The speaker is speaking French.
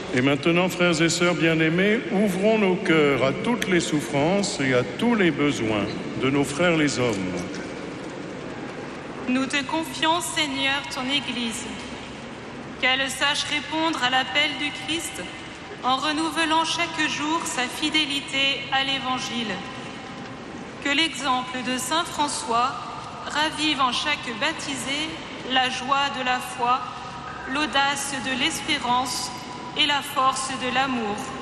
Et maintenant, frères et sœurs bien-aimés, ouvrons nos cœurs à toutes les souffrances et à tous les besoins de nos frères les hommes. Nous te confions, Seigneur, ton Église, qu'elle sache répondre à l'appel du Christ en renouvelant chaque jour sa fidélité à l'Évangile. Que l'exemple de saint François ravive en chaque baptisé la joie de la foi, l'audace de l'espérance et la force de l'amour.